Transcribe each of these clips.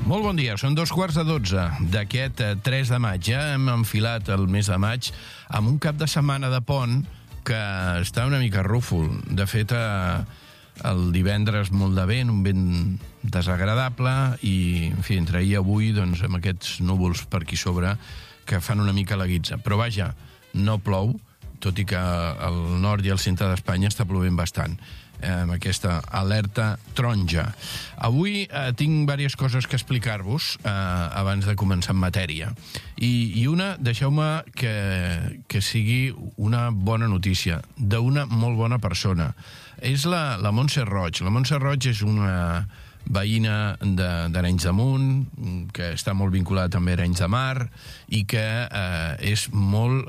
Molt bon dia, són 2:15 d'aquest 3 de maig. Ja hem enfilat el mes de maig amb un cap de setmana de pont que està una mica rúfol. De fet, el divendres molt de vent, un vent desagradable i, en fi, entre ahir i avui, doncs, amb aquests núvols per aquí sobre que fan una mica la guitza. Però vaja, no plou, tot i que al nord i al centre d'Espanya està plovent bastant, amb aquesta alerta taronja. Avui tinc diverses coses que explicar-vos abans de començar en matèria. I una, deixeu-me que sigui una bona notícia, d'una molt bona persona. És la Montse Roig. La Montse Roig és una veïna d'Arenys de Munt, que està molt vinculada també a Arenys de Mar, i que és molt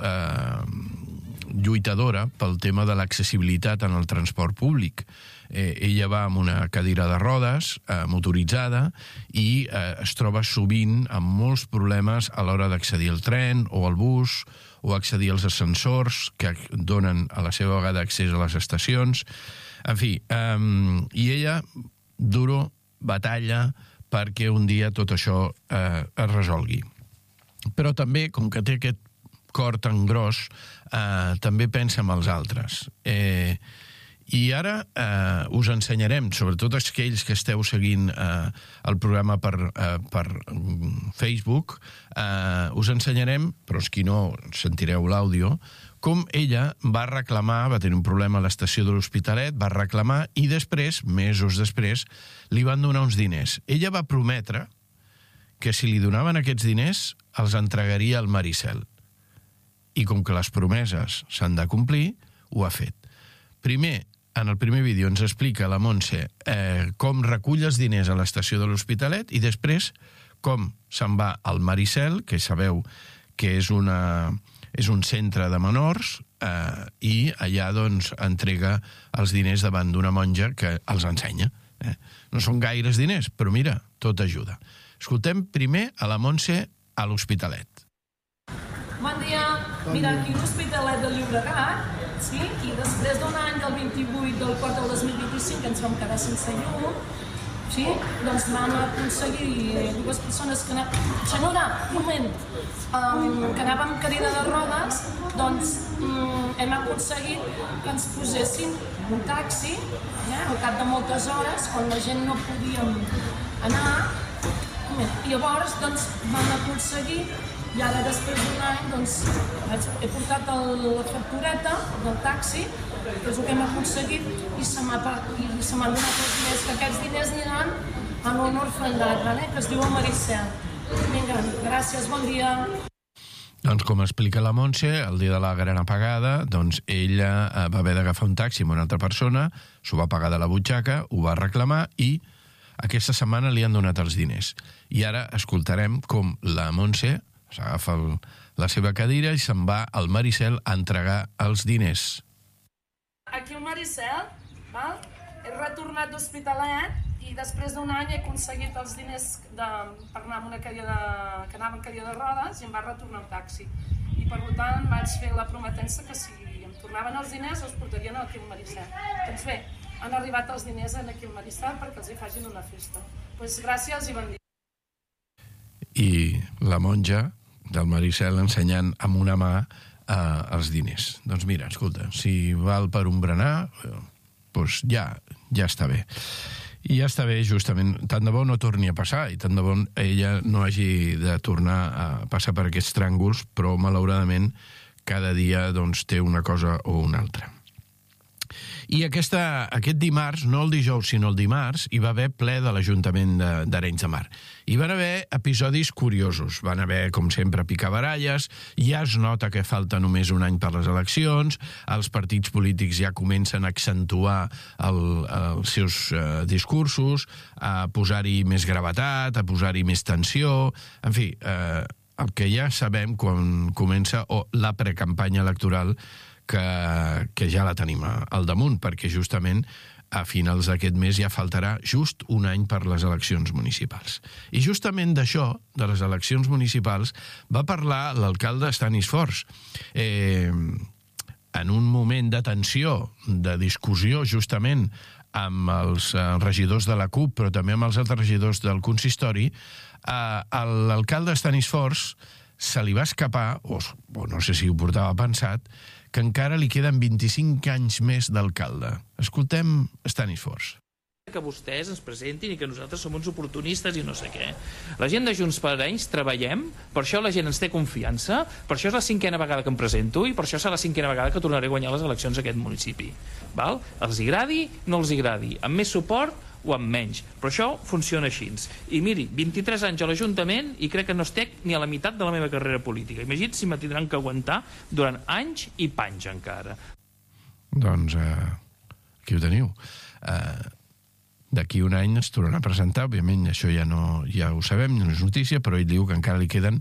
lluitadora pel tema de l'accessibilitat en el transport públic. Ella va amb una cadira de rodes motoritzada i es troba sovint amb molts problemes a l'hora d'accedir al tren o al bus o accedir als ascensors que donen a la seva vegada accés a les estacions. En fi, i ella duro batalla perquè un dia tot això es resolgui. Però també, com que té aquest cor tan gros, també pensa en els altres. I ara us ensenyarem, sobretot aquells que esteu seguint el programa per Facebook, us ensenyarem, però els qui no sentireu l'àudio, com ella va reclamar, va tenir un problema a l'estació de l'Hospitalet, va reclamar i després, mesos després, li van donar uns diners. Ella va prometre que si li donaven aquests diners els entregaria al Maricel. I com que les promeses s'han de complir, ho ha fet. Primer, en el primer vídeo ens explica la Montse com recull els diners a l'estació de l'Hospitalet i després com se'n va al Maricel, que sabeu que és un centre de menors, i allà doncs entrega els diners davant d'una monja que els ensenya. No són gaires diners, però mira, tot ajuda. Escoltem primer a la Montse a l'Hospitalet. Bon dia. Mira, aquí a l'Hospitalet de Llobregat, sí? I després d'un any del 28 del quart del 2025 que ens vam quedar sense llum, sí? Doncs vam aconseguir dues persones que anaven... Senyora, un moment, que anàvem amb cadira de rodes, doncs hem aconseguit que ens posessin un taxi, al cap de moltes hores, quan la gent no podíem anar, i llavors doncs vam aconseguir. I ara, després d'un any, doncs, he portat la factureta del taxi, que és el que hem aconseguit, i se m'han donat els diners, que aquests diners aniran a un orfenat, que es diu el Maricel. Vinga, gràcies, bon dia. Doncs com explica la Montse, el dia de la gran apagada, doncs ella va haver d'agafar un taxi amb una altra persona, s'ho va pagar de la butxaca, ho va reclamar i aquesta setmana li han donat els diners. I ara escoltarem com la Montse s'agafa la seva cadira i se'n va al Maricel a entregar els diners. Aquí al Maricel, he retornat d'Hospitalet i després d'un any he aconseguit els diners per anar amb una cadira que anava en cadira de rodes i em va retornar el taxi. I per tant vaig fer la prometença que si em tornaven els diners els portarien aquí al Maricel. Doncs bé, han arribat els diners aquí al Maricel perquè els hi facin una festa. Doncs gràcies i bon dia. I la monja del Maricel ensenyant amb una mà els diners. Doncs mira, escolta, si val per un berenar, doncs ja està bé. I ja està bé, justament, tant de bo no torni a passar, i tant de bo ella no hagi de tornar a passar per aquests tràngols, però malauradament cada dia doncs, té una cosa o una altra. I aquest dimarts, no el dijous sinó el dimarts, hi va haver ple de l'Ajuntament d'Arenys de Mar. Hi van haver episodis curiosos, van haver, com sempre, picabaralles, ja es nota que falta només un any per les eleccions, els partits polítics ja comencen a accentuar els seus discursos, a posar-hi més gravetat, a posar-hi més tensió, en fi, el que ja sabem quan comença la precampanya electoral, que ja la tenim al damunt, perquè justament a finals d'aquest mes ja faltarà just un any per les eleccions municipals. I justament d'això, de les eleccions municipals, va parlar l'alcalde Stanis Fors. En un moment de tensió, de discussió justament amb els regidors de la CUP, però també amb els altres regidors del consistori, a l'alcalde Estanis Fors se li va escapar, o no sé si ho portava pensat, que encara li queden 25 anys més d'alcalde. Escoltem Estanis Fors. Que vostès ens presentin i que nosaltres som uns oportunistes i no sé què. La gent de Junts per Arenys treballem, per això la gent ens té confiança, per això és la 5a vegada que em presento i per això serà la 5a vegada que tornaré a guanyar les eleccions a aquest municipi. Val? Els agradi, no els agradi, amb més suport o amb menys, però això funciona així. I miri, 23 anys a l'Ajuntament i crec que no estic ni a la meitat de la meva carrera política. Imagina't si me tindran que aguantar durant anys i panys encara. Doncs aquí ho teniu. D'aquí un any es tornarà a presentar, òbviament això ja ho sabem, no és notícia, però ell diu que encara li queden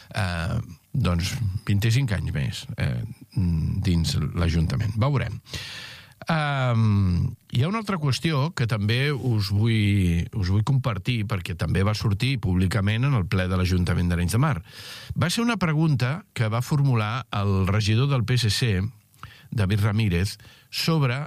25 anys més dins l'Ajuntament. Veurem. Hi ha una altra qüestió que també us vull compartir, perquè també va sortir públicament en el ple de l'Ajuntament d'Arenys de Mar. Va ser una pregunta que va formular el regidor del PSC, David Ramírez, sobre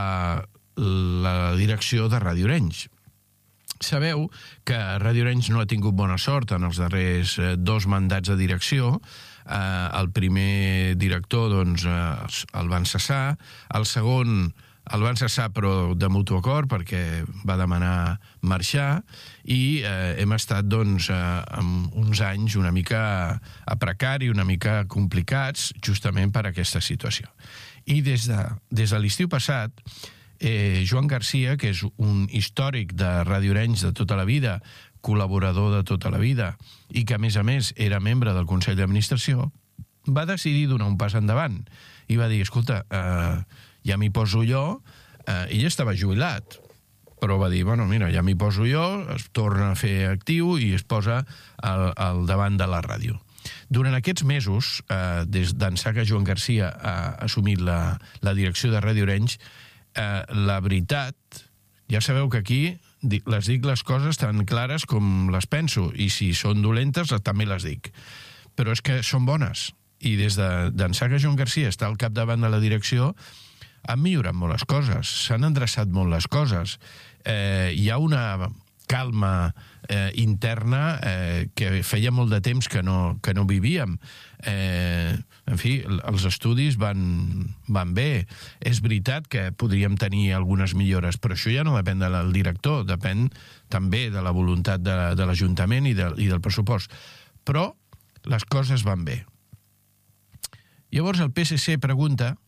la direcció de Ràdio Arenys. Sabeu que Ràdio Arenys no ha tingut bona sort en els darrers 2 mandats de direcció. El primer director el van cessar, el segon el van cessar però de mutu acord perquè va demanar marxar i hem estat amb uns anys una mica a precari, una mica complicats justament per aquesta situació. I des de l'estiu passat Joan Garcia, que és un històric de Ràdio Arenys de tota la vida, col·laborador de tota la vida, i que, a més, era membre del Consell d'Administració, va decidir donar un pas endavant. I va dir, escolta, ja m'hi poso jo, ell estava jubilat, però va dir, bueno, mira, ja m'hi poso jo, es torna a fer actiu i es posa al davant de la ràdio. Durant aquests mesos, des d'ençà que Joan Garcia ha assumit la direcció de Ràdio Arenys, la veritat, ja sabeu que aquí les dic les coses tan clares com les penso, i si són dolentes també les dic, però és que són bones, i des d'ençà que Joan Garcia està al capdavant de la direcció han millorat molt les coses, s'han endreçat molt les coses, hi ha una calma interna que feia molt de temps que no vivíem. En fi, els estudis van bé. És veritat que podríem tenir algunes millores, però això ja no depèn del director, depèn també de la voluntat de l'Ajuntament i del pressupost. Però les coses van bé. Llavors el PSC pregunta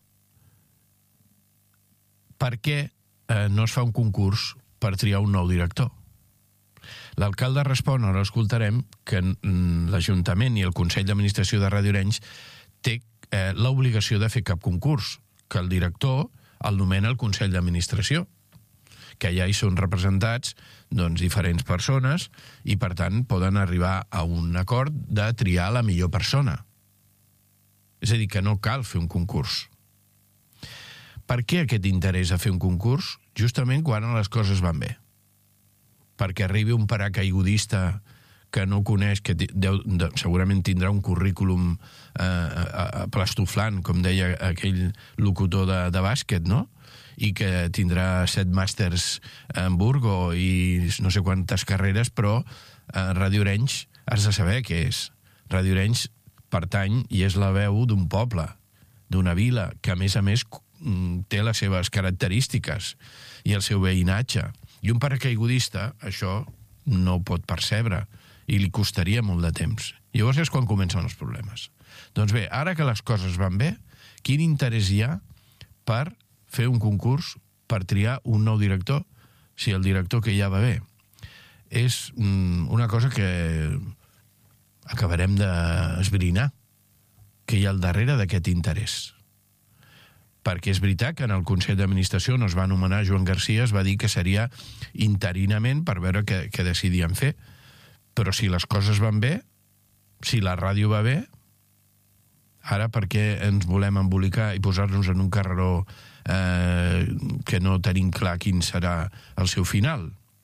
per què no es fa un concurs per triar un nou director. L'alcalde respon, ara l'escoltarem, que l'Ajuntament i el Consell d'Administració de Ràdio Arenys té l'obligació de fer cap concurs, que el director el nomena el Consell d'Administració, que allà hi són representats diferents persones i, per tant, poden arribar a un acord de triar la millor persona. És a dir, que no cal fer un concurs. Per què aquest interès a fer un concurs? Justament quan les coses van bé. Perquè arribi un paracaigudista que no coneix, que segurament tindrà un currículum plastoflant, com deia aquell locutor de bàsquet, no? I que tindrà 7 màsters en Burgo i no sé quantes carreres, però Ràdio Arenys has de saber què és. Ràdio Arenys pertany i és la veu d'un poble, d'una vila, que a més té les seves característiques i el seu veïnatge. I un paracaigudista això no ho pot percebre i li costaria molt de temps. Llavors és quan comencen els problemes. Doncs bé, ara que les coses van bé, quin interès hi ha per fer un concurs per triar un nou director si el director que ja va bé? És una cosa que acabarem d'esbrinar, que hi ha al darrere d'aquest interès. Perquè és veritat que en el Consell d'Administració on es va anomenar Joan Garcia es va dir que seria interinament per veure què decidien fer. Però si les coses van bé, si la ràdio va bé, ara per què ens volem embolicar i posar-nos en un carreró que no tenim clar quin serà el seu final?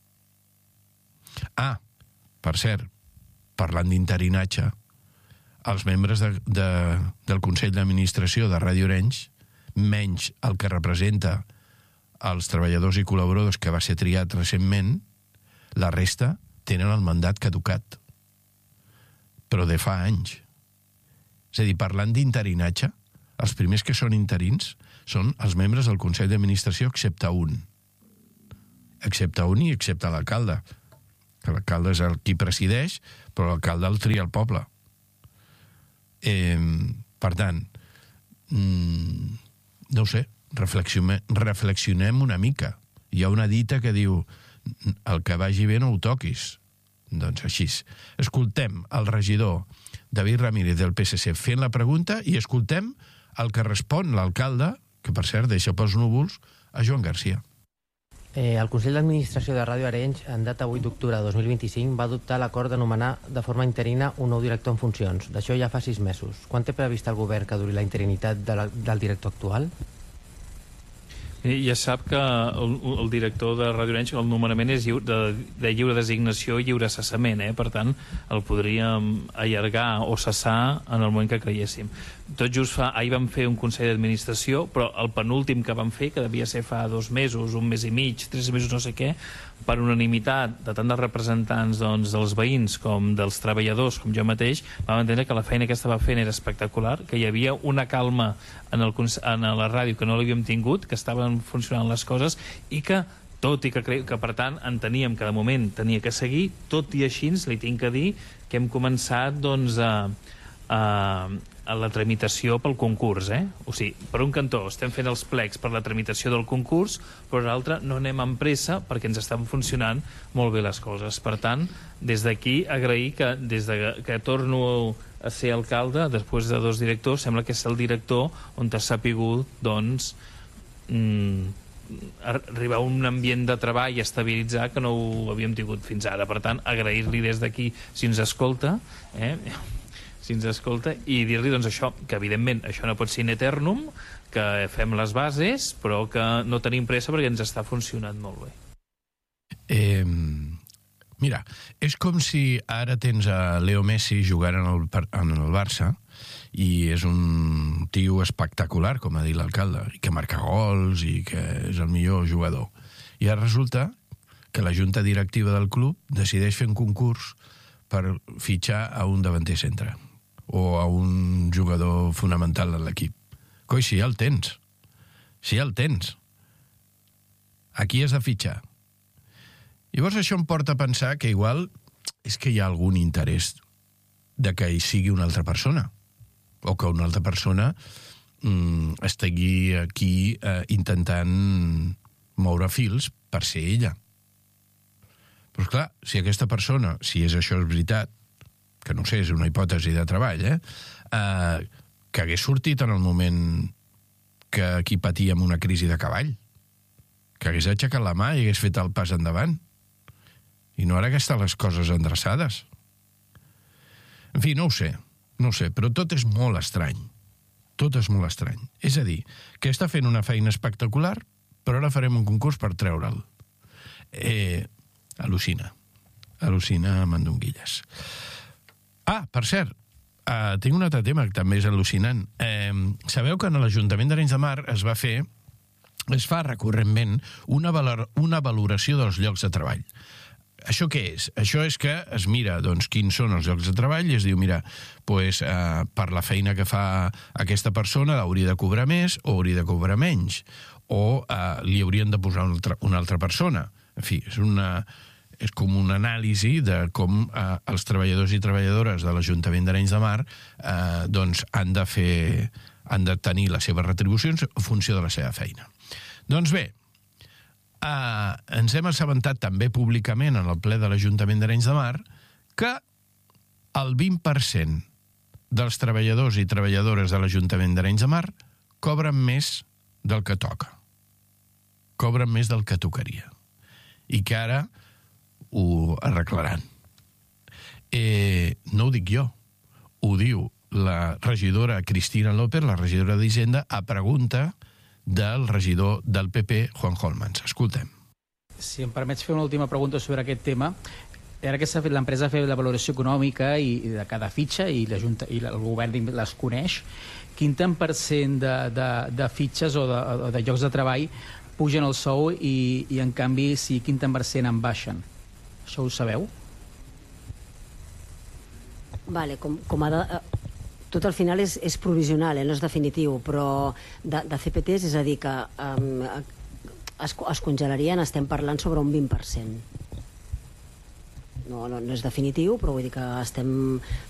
Per cert, parlant d'interinatge, els membres del Consell d'Administració de Ràdio Arenys, menys el que representa els treballadors i col·laboradors que va ser triat recentment, la resta tenen el mandat caducat, però de fa anys. És a dir, parlant d'interinatge, els primers que són interins són els membres del Consell d'Administració, excepte un. Excepte un i excepte l'alcalde. L'alcalde és el qui presideix, però l'alcalde el tria el poble. Per tant, no ho sé, reflexionem una mica. Hi ha una dita que diu el que vagi bé no ho toquis. Doncs així. Escoltem el regidor David Ramírez del PSC fent la pregunta i escoltem el que respon l'alcalde, que per cert deixa pels núvols, a Joan Garcia. El Consell d'Administració de Ràdio Arenys, en data 8 d'octubre de 2025, va adoptar l'acord d'anomenar de forma interina un nou director en funcions. D'això ja fa 6 mesos. Quan té previst el govern que duri la interinitat del director actual? Ja sap que el director de Ràdio Arenys, el nomenament és de lliure designació i lliure cessament, per tant el podríem allargar o cessar en el moment que creiéssim. Tot just ahir vam fer un Consell d'Administració, però el penúltim que vam fer, que devia ser fa 2 mesos, 1 mes i mig, 3 mesos, no sé què, per unanimitat de tant dels representants dels veïns com dels treballadors, com jo mateix, vam entendre que la feina que estava fent era espectacular, que hi havia una calma en la ràdio que no l'havíem tingut, que estaven funcionant les coses i que, tot i que per tant enteníem que de moment tenia que seguir, tot i així li tinc que dir que hem començat a la tramitació pel concurs, O sigui, per un cantó estem fent els plecs per la tramitació del concurs, però l'altre no anem amb pressa perquè ens estan funcionant molt bé les coses. Per tant, des d'aquí agrair que des que torno a ser alcalde, després de 2 directors, sembla que és el director on t'ha sapigut, arribar a un ambient de treball i estabilitzar que no ho havíem tingut fins ara. Per tant, agrair-li des d'aquí si ens escolta, i dir-li això, que evidentment això no pot ser in eternum, que fem les bases, però que no tenim pressa perquè ens està funcionant molt bé. Mira, és com si ara tens a Leo Messi jugant en el Barça i és un tio espectacular, com ha dit l'alcalde, i que marca gols i que és el millor jugador. I ara resulta que la junta directiva del club decideix fer un concurs per fitxar a un davanter centre o a un jugador fonamental de l'equip. Coi, si ja el tens. Si ja el tens. A qui has de fitxar? Llavors això em porta a pensar que igual és que hi ha algun interès de que hi sigui una altra persona o que una altra persona estigui aquí intentant moure fils per ser ella. Però esclar, si aquesta persona, si és això és veritat, que no sé, és una hipòtesi de treball, que hagués sortit en el moment que aquí patíem una crisi de cavall, que hagués aixecat la mà i hagués fet el pas endavant, i no ara que estan les coses endreçades. En fi, no ho sé, però tot és molt estrany. Tot és molt estrany. És a dir, que està fent una feina espectacular, però ara farem un concurs per treure'l. Al·lucina mandonguilles. Per cert, tinc un altre tema que també és al·lucinant. Sabeu que en l'Ajuntament d'Arenys de Mar es fa recurrentment una valoració dels llocs de treball. Això què és? Això és que es mira quins són els llocs de treball i es diu, mira, per la feina que fa aquesta persona hauria de cobrar més o hauria de cobrar menys, o li haurien de posar una altra persona. En fi, és com una anàlisi de com els treballadors i treballadores de l'Ajuntament d'Arenys de Mar han de tenir les seves retribucions en funció de la seva feina. Doncs bé, ens hem assabentat també públicament en el ple de l'Ajuntament d'Arenys de Mar que el 20% dels treballadors i treballadores de l'Ajuntament d'Arenys de Mar cobren més del que toca. Cobren més del que tocaria. I que ara ho arreglaran. No ho dic jo, ho diu la regidora Cristina López, la regidora d'Hisenda, a pregunta del regidor del PP, Juan Holmans. Escoltem. Si em permets fer una última pregunta sobre aquest tema, ara que l'empresa ha fet la valoració econòmica i de cada fitxa i el govern les coneix, quin tant % de fitxes o de llocs de treball pugen el sou i en canvi si 15% en baixen. Això ho sabeu? Vale, tot al final és provisional, no és definitiu, però de CPTs, és a dir, que es congelarien, estem parlant sobre un 20%. No és definitiu, però vull dir que estem